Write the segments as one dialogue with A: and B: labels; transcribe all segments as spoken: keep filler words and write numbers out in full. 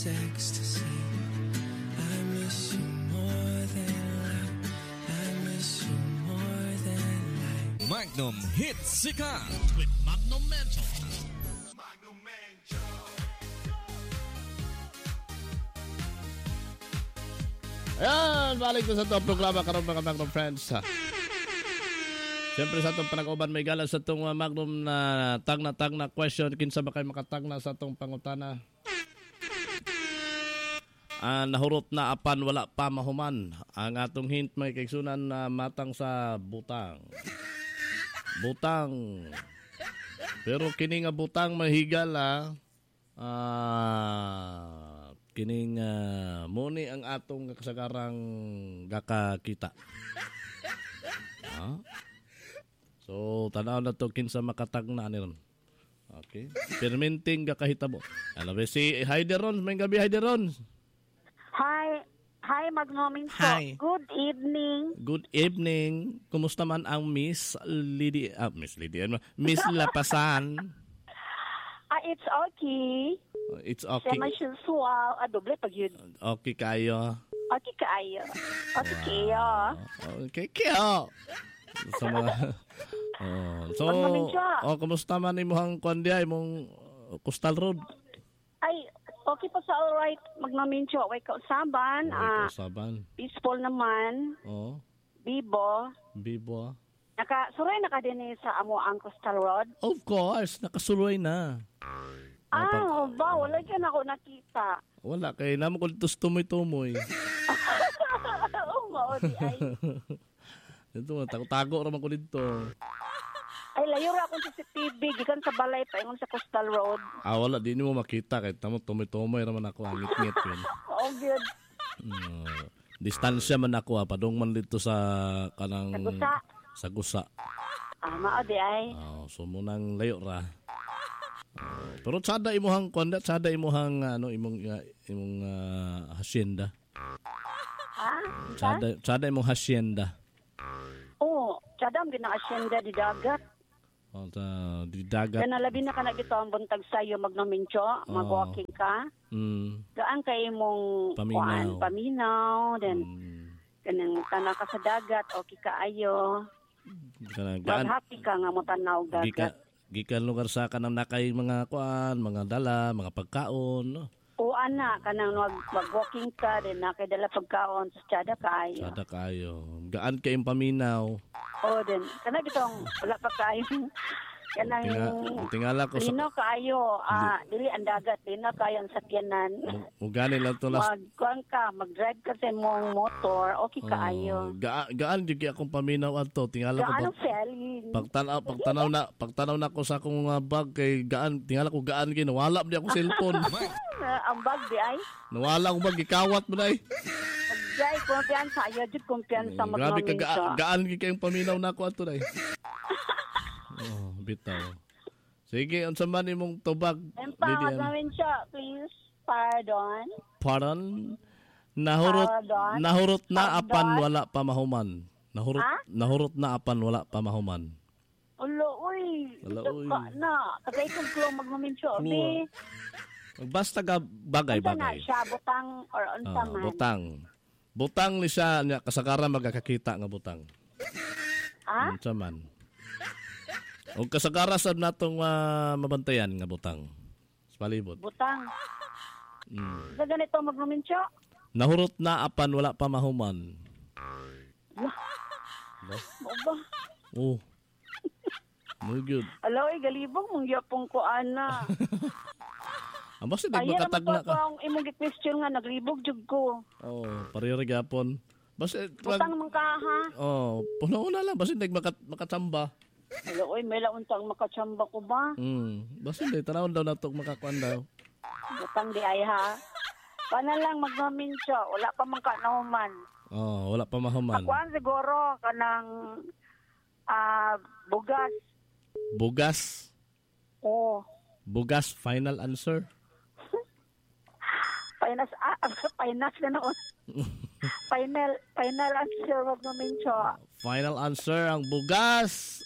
A: ecstasy. I miss you more than life. I miss you more than life.
B: Magnum Hits Sikat with Magnum Mental. Magnum Mental.
C: Ayan, balik na sa itong programa karon mga Magnum friends. Siyempre sa itong panag-uban may galas sa itong uh, Magnum na tag na tag na question. Kinsa ba kayo makatag na sa itong pangutana? Uh, nahurot na apan wala pa mahuman. Ang atong hint may kaigsunan na uh, matang sa butang. Butang. Pero kini nga butang mahigala. Ah... Uh, kining uh, muni ang atong kasagarang gakakita. Ah? So, tanaw na to kinsa makatag na ni ron. Okay. Perminting gakahitabo. Ano ba si Heideron? May gabi Heideron.
D: Hi. Hi, Magnomin po.
C: Hi.
D: Good evening.
C: Good evening. Kumusta man ang Miss Lidi... Ah, Miss Lidi. Miss Lapasan.
D: Ah, it's okay.
C: It's okay.
D: Sa masyusual. Ah, doble pag yun.
C: Okay kayo.
D: Okay kayo. Okay kayo.
C: Okay kayo. Sa mga... oh, so, oh, kumusta man imuhang kwandiya, imong uh, Coastal Road?
D: Ay, okay pa sa alright. Magmamincho. Way kausaban.
C: Okay,
D: ah,
C: kausaban.
D: Peaceful naman.
C: Oh.
D: Bibo.
C: Bibo.
D: Naka, suray naka din eh sa amo ang Coastal Road?
C: Of course, nakasuloy na.
D: Ah, oh, ba? Wala dyan ako nakita.
C: Wala, kaya naman ko dito tumoy-tumoy.
D: Oo, maodi ay.
C: Ito, tago-tago raman ko dito.
D: Ay, layo ra akong C C T V. Gikan sa balay pa, ingon sa Coastal Road.
C: Ah, wala, di mo makita. Kahit tamo, tumoy-tumoy raman ako. Ang ngit-ngit yun.
D: Oh, good.
C: Uh, distansya man ako, ha. Padong man dito sa kanang...
D: Sa gusa.
C: Sa gusa.
D: Ah, maodi ay.
C: Oh, so munang layo ra. Uh, pero tsada imuhang konda, tsada imuhang ano imong uh, imong uh, hacienda.
D: Ha?
C: Tsada tsada imong hacienda.
D: Oo, tsada ang gina-hacienda di dagat.
C: Oh, ta di dagat.
D: Yan labi na kana gito ang buntag sayo magnomincho, mag-walking ka.
C: Mm.
D: Gaan kay imong
C: paminaw,
D: kuan, paminaw, then
C: mm.
D: kanang tanaw ka sa dagat, okay kaayo.
C: Kana gaan.
D: Happy ka nga mo tanaw dagat.
C: Gika, gikan lugar sa kanang nakay mga kuan, mga dala, mga pagkaon, no?
D: O ana kanang mag, mag-walking ka din nakay dala pagkaon sa tsada kaayo.
C: Tsada kaayo. Gaan kay paminaw.
D: O din kana gitong wala pa kaayo. Kanang
C: Tinga, tingala ko sa
D: lino kaayo, ah dili ang dagat, lino kaayo ang sakyanan.
C: Ugani lang to last.
D: Magkuan ka, mag-drive ka sa imong motor, okay kaayo.
C: Uh, ga, gaan jud akong paminaw adto, tingala ko
D: Gaano
C: pag,
D: selling?
C: pagtanaw pagtanaw na pagtanaw na ko sa akong uh, bag kay gaan tingala ko gaan gid nawala di ako cellphone.
D: Ang bag di ay.
C: Nawala ko bag gikawat mo dai.
D: Jay, kumpiyansa, ayo jud kumpiyansa
C: Uh, grabe ka
D: magmaminsa.
C: ga, gaan gid kayong paminaw na ko adto dai. Oh, bitaw. Sige, unsa man imong tubag?
D: Empa, magmaminsa, please. Pardon.
C: Pardon? Nahurot
D: Pardon?
C: nahurot na
D: Pardon?
C: apan wala pa mahuman. Nahurot
D: Ha?
C: nahurot na apan wala pa mahuman.
D: Ulo, uy.
C: Ulo,
D: Ito
C: uy.
D: ka na. Tagay kong klo magmaminsa.
C: Klo. Basta ka bagay
D: Unsa na
C: bagay.
D: siya, butang or unsa
C: Ah,
D: man?
C: butang. Butang ni siya nya kasagaran magakakita nga butang.
D: Ha?
C: Unsa man. Og kasagaran sad natong uh, mabantayan nga butang. Sa palibot.
D: Butang.
C: Mm.
D: Sa ganito magmaminsa?
C: Nahurot na apan wala pa mahuman.
D: Mo ba?
C: Oh. No good.
D: Alaw, ay galibong mong yapong ko, ana.
C: Ang basta
D: Ay,
C: nagmakatag
D: naman
C: na
D: ko
C: ka.
D: ang imong question nga, naglibog jud ko.
C: Oh, pareho gyapon. Basta
D: Butang man ka, ha?
C: oh, puno na lang basta nagmakat makatamba.
D: Alaw, ay, may launtang makatsamba ko ba?
C: Hmm, basta di tanawon daw natok makakuan daw.
D: Butang di ay, ha? Pana lang magmaminsa, wala pa man ka nahuman.
C: Oh, wala pa mahuman.
D: Akuan siguro, kanang ah bugas.
C: Bugas.
D: Oh.
C: Bugas final answer.
D: Painas, ah, painas na noon. final, final answer, magmaminsa.
C: Final answer ang bugas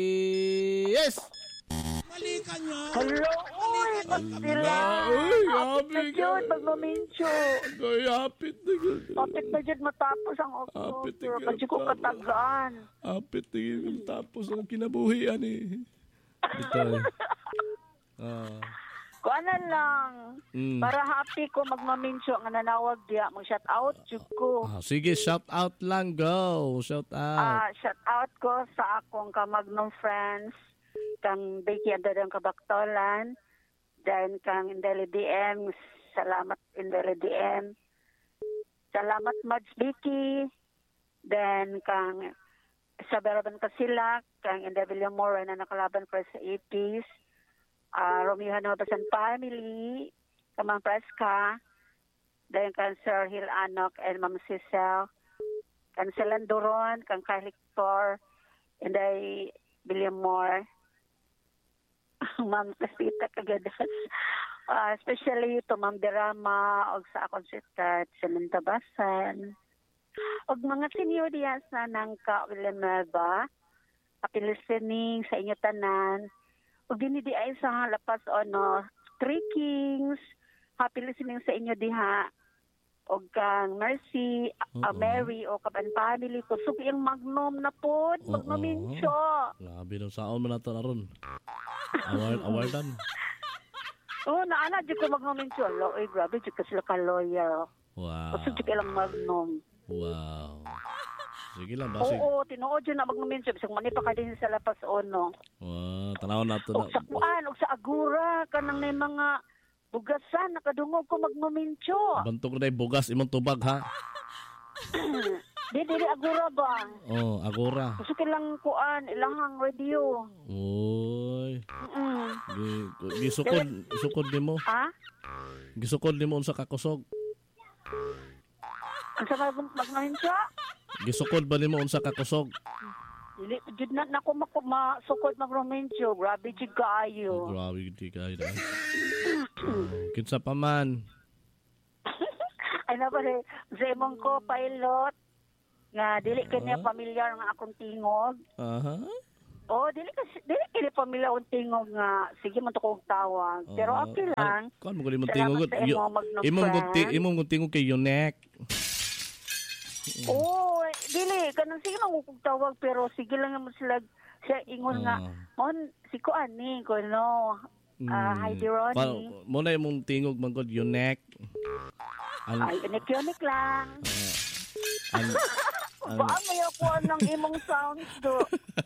C: is yes.
D: Hello, uy, pagtila.
C: Uy, grabe
D: na
C: ka.
D: jud magmamincho.
C: Kaya hapit na ka.
D: Kapit na jud matapos ang
C: Hapit
D: October.
C: na
D: Kasi ko
C: ka.
D: katagaan.
C: Hapit na ka. Tapos ang kinabuhian eh. Ito eh. Ah.
D: Kuana lang.
C: Mm.
D: Para happy ko magmamincho nga nanawag diya. Mag-shout out jud ko.
C: Ah, sige, shout out lang. Go. Shout out.
D: Ah, shout out ko sa akong kamagnom friends. Kang Becky Andadang Kabaktolan. Then kang Indeli D M. Salamat Indeli D M. Salamat Mads Becky. Then kang Isabel Ban Casilak. Kang Indeli Moore na nakalaban ko sa eighties. Uh, Romeo Hanobasan family, Kamang Preska, then kan Sir Hil Anok and Ma'am Cecil, kan Selandoron, kan Kahlictor, and I William Moore, Ma'am Casita Kagadas, uh, especially to Ma'am Derama, o sa akong sister, Selantabasan, o mga senior diya sa Nangka, Villanueva, happy listening sa inyo tanan. Ug dinhi di ay sa lapas ano, Three Kings, happy listening sa inyo diha. Og kang Mercy, uh, Mary o kaban family ko sug iyang magnom na pod, magnomincho.
C: Grabe nung saon mo na ito na ron. Award, awardan.
D: Oh, naana jud ko magnomincho. Lo, oy grabe jud ka sila ka loyal.
C: Wow.
D: Kusog jud ilang magnom.
C: Wow. Sige lang, basig.
D: Oo, tinuod jud na magnomincho bisag mani pa ka din sa lapas ono.
C: Wow, tanaw na ito
D: Og
C: na.
D: sa kuan, og sa agura kanang may mga bugasan nakadungog ko magnomincho.
C: Bantog na yung bugas, imong tubag ha.
D: Di di di agura ba?
C: Oh, agora.
D: Gusto lang kuan ilahang radio.
C: Uy.
D: Mm.
C: Gi- Gisukod, sukod nimo.
D: Ha?
C: Gisukod nimo unsa ka kusog.
D: Ang sa mag magnomincho?
C: Gisukod ba nimo unsa ka kusog?
D: Dili jud na nako mako masukod magnomincho. Grabe jud kaayo.
C: Grabe di ka ida. Kinsa pa man.
D: Ay na ba sa imong ko pilot nga dili kanya pamilyar nga akong tingog.
C: Aha.
D: Oh, dili ka dili kini pamilyar ang tingog nga sige man to ko og tawag. Pero okay lang.
C: Kan mo gali mo
D: Salamat
C: tingog.
D: sa imong magno
C: Imong
D: friend.
C: guti, imong tingog kay Yonek.
D: Oh, dili kanang sige man kog tawag pero sige lang mo sila siya ingon nga
C: Ah.
D: mon si ko ani ko no. Ah, hi Ronnie.
C: Mo na imong tingog man gud Yonek. Ang
D: Ay, unik-unik lang.
C: ang
D: Baan may ako ng imong sounds do.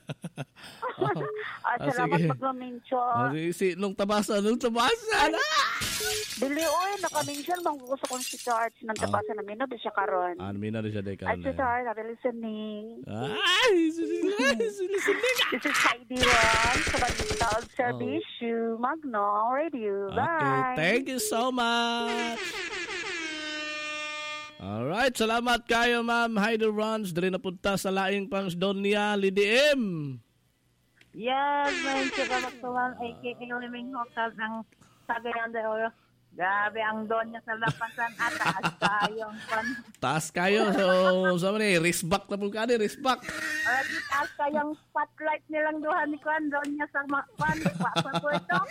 D: Ah,
C: Ah,
D: salamat
C: sige.
D: magmamincho.
C: Ah, si nung tabasa, nung tabasa na.
D: Dili oy, nakaminsan bang gusto kong si Charles ng tabasa na minod siya karon.
C: Ah, mina rin siya day
D: Ay,
C: karon.
D: si Charles, I'm listening.
C: Ay, sulisin
D: This is Heidi Ron sa Bandita of Servicio, Magno Radio.
C: Okay,
D: Bye.
C: thank you so much. Alright, salamat kayo ma'am Heidi Rons. Dali na punta sa laing pang Donya Lidiem.
E: Yes, may salamat tuwang ay kikinuliming hokal ng Sagayan de Oro. Grabe ang doon niya sa lapasan at taas tayong kon.
C: Taas kayo. So, sa man eh, wrist back na po ka ni, wrist back.
E: At taas tayong spotlight nilang duha ni Kwan doon niya sa Kwan. Papa ko ito.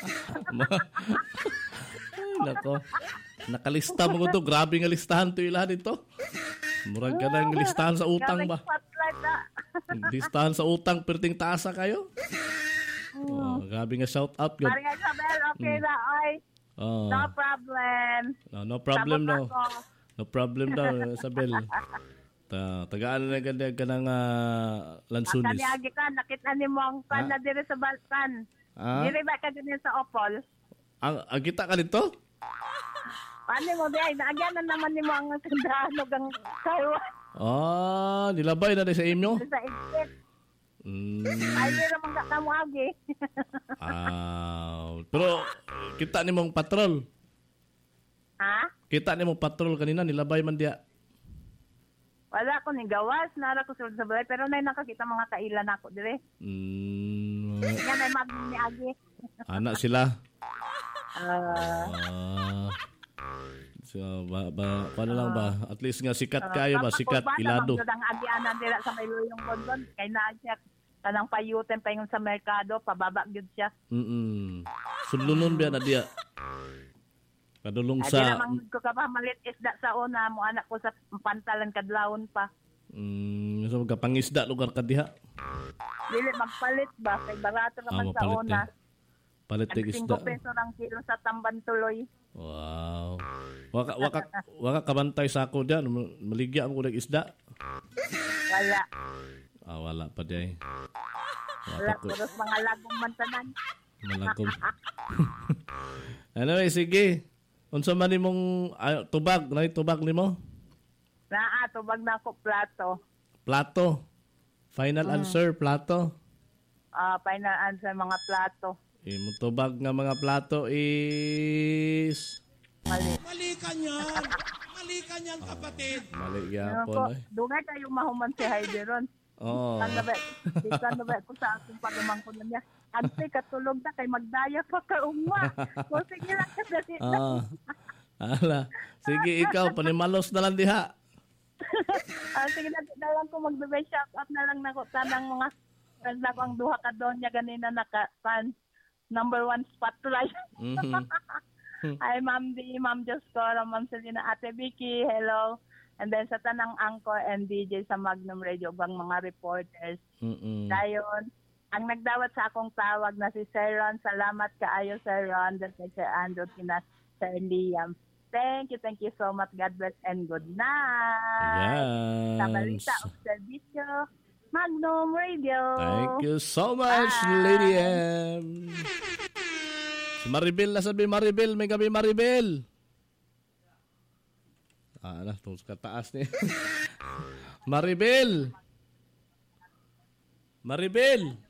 C: Ay, nako. Nakalista mo ko to. Grabe nga listahan to ilahan ito. Murag ka ng listahan sa utang ba?
E: Grabe spotlight na.
C: Listahan sa utang, perting taasa kayo. Oh, grabe nga shout out. Good.
E: Maria Isabel, okay na ay.
C: Oh,
E: No problem.
C: no, no problem
E: Sabot
C: no.
E: ako.
C: No problem daw, Isabel. Ta tagaan na ganda ka ng uh, Lansunis.
E: Kani agi ka, nakita ni mo ang Kwan
C: Ah?
E: na dire sa Balkan.
C: Ah?
E: Dire ba ka din sa Opol?
C: Ang agita ka dito?
E: Paano mo di ay naagyan na naman ni mo ang tindahan ng Taiwan
C: Ah, nilabay na din sa inyo?
E: sa exit.
C: Mm,
E: Ay, di naman ka kamuagi.
C: ah, pero kita ni mong patrol.
E: Ha?
C: Kita ni mong patrol kanina, nilabay man dia.
E: Wala ko ni gawas, nara ko sulod sa balay, pero nay nakakita mga kailan ako dire.
C: Mm,
E: Yan ay mag ni Agi.
C: anak sila.
E: Ah,
C: Ah, so, ba, ba, paano lang ba? At least nga sikat kayo ba?
E: kapag
C: Sikat,
E: bata,
C: ilado.
E: magdadang agianan dira sa may luyong bondon, kay naa siya kanang payuten pa yung sa merkado, pababa gyud siya.
C: Mm-mm. Sulunon ba na dia? Kadulong
E: Adi
C: sa
E: namang ko ka pa malit isda sa una mo anak ko sa pantalan kadlawon pa.
C: mm, so kapangisda lugar ka diha.
E: Dili magpalit ba kay barato
C: Ah,
E: naman sa
C: mapalit
E: una.
C: eh. Palit tig isda.
E: five peso lang kilo sa tamban tuloy.
C: Wow. Waka waka waka kabantay sa ako diyan. Maligya ang kunig isda.
E: Wala.
C: Ah, wala pa di.
E: Wala puros mga lagong mantanan.
C: Malagom. Anyway, sige. Unsa man nimong ay, tubag, nay tubag nimo?
E: Naa tubag na ako plato.
C: Plato. Final
E: Hmm.
C: answer, plato.
E: Ah, final answer mga plato.
C: Imong tubag nga mga plato is
E: Mali.
B: Mali ka niyan. Mali ka niyan, kapatid.
C: mali
E: Ano ko,
C: gyapon ay.
E: dugay kayong mahuman si Heidi ron.
C: Oh.
E: Ano ba? Di ka na ba ko sa akong pagumang ko niya. Ante katulog na kay magdaya pa ka umma. So sige lang ka dali.
C: Ah. Ala. Sige ikaw panimalos na lang diha.
E: Ah, sige na, na lang ko magbibay shout out na lang nako tanang mga friends na ko ang duha ka doon niya ganina naka fan number one spotlight.
C: Mhm.
E: Hi Ma'am D, Ma'am Joscora, Ma'am Selena, Ate Vicky, hello. And then sa tanang anchor and D J sa Magnum Radio bang mga reporters.
C: Mm.
E: Dayon, ang nagdawat sa akong tawag na si Sir Ron. Salamat kaayo Sir Ron. Then kay Sir Andrew Pinas, Sir Liam. Thank you, thank you so much. God bless and good night.
C: Yes.
E: Sa balita of Servicio, Magnum Radio.
C: Thank you so much,
E: Bye.
C: Lady M. Si Maribel na sabi, Maribel, may gabi Maribel. Ah, na, tungkol sa taas niya. Maribel. Maribel.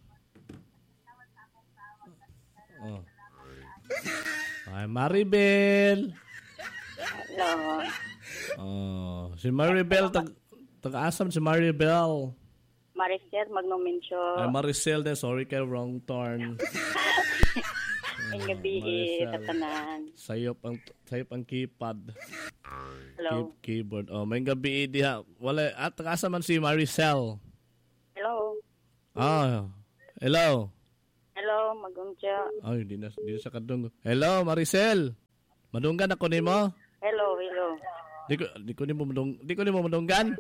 C: Oh. Ay, Maribel.
D: Hello.
C: Oh, si Maribel, tag, tag-asam si Maribel.
D: Maricel, Magnomencio.
C: Ay, Maricel din, sorry kay wrong turn.
D: Ang gabi eh,
C: Maricel.
D: tatanan.
C: Sayop ang sayop ang keypad.
D: Hello.
C: Key, keyboard. Oh, may gabi diha. Wala at kasa man si Maricel.
D: Hello.
C: Ah. Hello.
D: Hello, Magumcha.
C: Ay, di na di na sa kadung. Hello, Maricel. Madunggan ako nimo?
D: Hello, hello.
C: Di ko di ko nimo madung di ko nimo madunggan.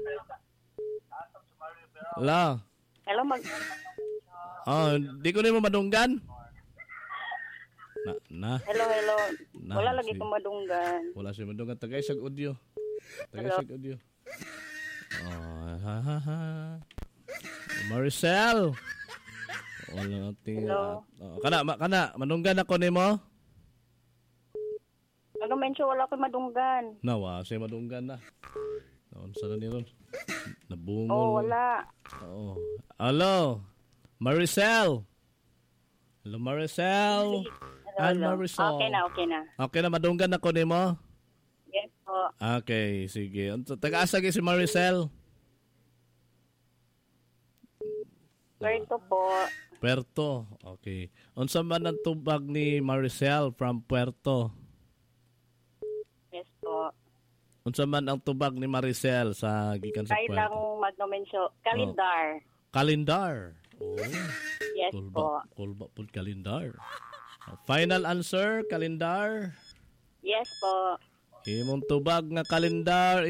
C: Hello.
D: Hello, Mag...
C: Oh, di ko nimo madunggan. Na na.
D: Hello, hello.
C: Na,
D: Wala lagi
C: sige.
D: kong madunggan.
C: Wala si madunggan tagay sa audio. Tagay sa audio. Oh, ha ha ha. Maricel. Wala natin.
D: Hello.
C: Oh, kana ma, kana manunggan ako nimo?
D: Magumensyo, wala akong madunggan.
C: Nawa, si madunggan na. Naon sa ni ron? Nabungol.
D: Oh, wala.
C: Oo. Hello. Maricel. Hello Maricel.
D: Hello,
C: Hi
D: hello.
C: Maricel.
D: Okay na, okay na.
C: Okay na madunggan ako nimo?
D: Yes po.
C: Okay, sige. Unsa taga-asa gyud si Maricel?
D: Puerto po.
C: Puerto. Okay. Unsa man ang tubag ni Maricel from Puerto?
D: Yes po.
C: Unsa man ang tubag ni Maricel sa gikan sa
D: Try lang
C: Puerto?
D: Magnomensyo. Kalendar.
C: Kalendar. Oh.
D: Yes
C: Kulba,
D: po.
C: kulba po kalendar. Final answer, kalendar.
D: Yes po.
C: Imong tubag nga kalendar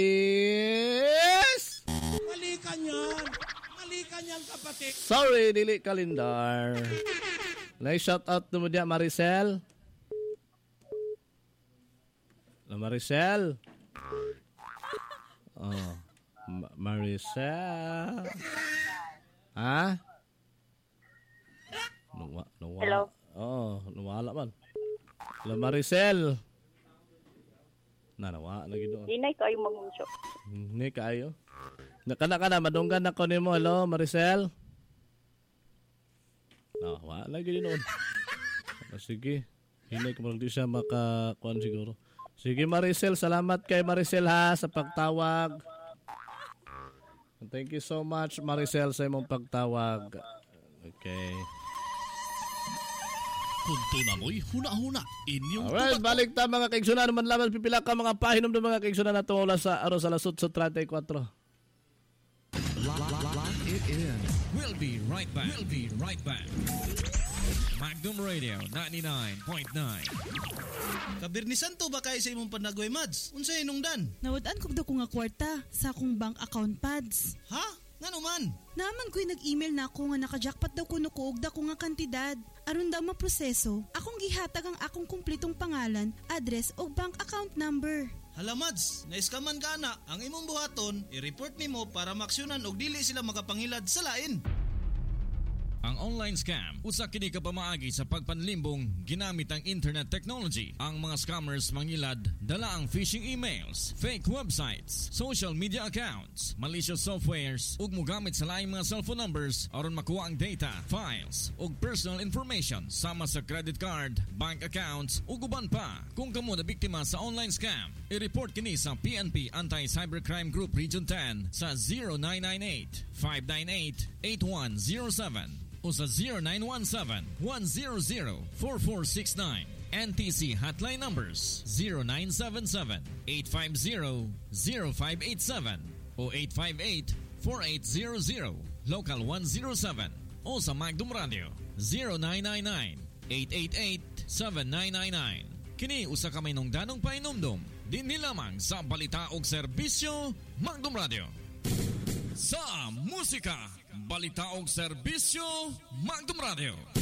C: is...
B: Mali ka niyan. Mali ka niyan, kapatid.
C: Sorry, dili kalendar. Like shout out mo diya, Maricel. Hello, Maricel. Oh. Ma- Maricel. Ha? Nawa, nawala.
D: Hello?
C: Oh, nawala man. Hello, Maricel. Na, nawa, lagi doon.
D: Di na ikaw yung magumensyo.
C: Hindi kayo. Nakana ka na, madunggan ako ni mo. Hello, Maricel? No, wala lagi din noon. Ah, sige. Hindi ko di siya makakuan siguro. Sige, Maricel. Salamat kay Maricel ha sa pagtawag. Thank you so much, Maricel, sa imong pagtawag. Okay.
B: Punto na mo'y huna-huna. Inyong
C: Alright, balik ta mga kaigsunan. Man lamang pipila ka mga pahinom ng mga kaigsunan na tuwala sa aros sa lasot sa thirty-four.
B: Lock it in. We'll be right back. We'll be right back. Magnum Radio ninety-nine point nine.
F: Kabirnisan to ba kayo sa imong panagway, Mads? Unsay inungdan?
G: Nawadaan ko daw ko nga kwarta sa akong bank account pads.
F: Ha? Ngano man?
G: Naman ko'y nag-email na ako nga nakajackpot daw ko nukuog da ko nga kantidad. Aron daw maproseso, akong gihatag ang akong kumplitong pangalan, address o bank account number.
F: Hala, Mads, naiskaman ka na. Ang imong buhaton, i-report nimo para maksyonan og dili sila makapangilad sa lain.
B: Ang online scam, usa kini ka pamaagi sa pagpanlimbong ginamit ang internet technology. Ang mga scammers mangilad dala ang phishing emails, fake websites, social media accounts, malicious softwares ug mogamit sa laing mga cellphone numbers aron makuha ang data, files ug personal information sama sa credit card, bank accounts ug uban pa. Kung kamo na biktima sa online scam, i-report kini sa P N P Anti-Cybercrime Group Region ten sa zero nine nine eight, five nine eight, eight one zero seven o sa zero nine one seven, one zero zero, four four six nine. N T C hotline numbers zero nine seven seven, eight five zero, zero five eight seven o eight five eight, four eight zero zero. Local one zero seven o sa Magnum Radio zero nine nine nine, eight eight eight, seven nine nine nine. Kini usa ka may nungdanong painumdum dinhi lamang sa balita og serbisyo Magnum Radio. Sa musika, balita og serbisyo Magnum Radio.